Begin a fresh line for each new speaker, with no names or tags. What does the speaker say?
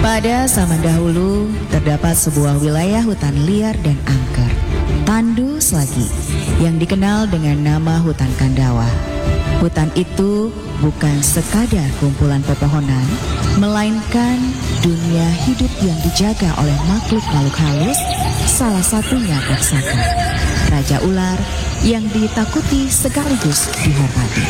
Pada zaman dahulu, terdapat sebuah wilayah hutan liar dan angker, Tandu Slagi, yang dikenal dengan nama hutan Kandawa. Hutan itu bukan sekadar kumpulan pepohonan, melainkan dunia hidup yang dijaga oleh makhluk-makhluk halus, salah satunya Baksaka, raja ular yang ditakuti sekaligus dihormati.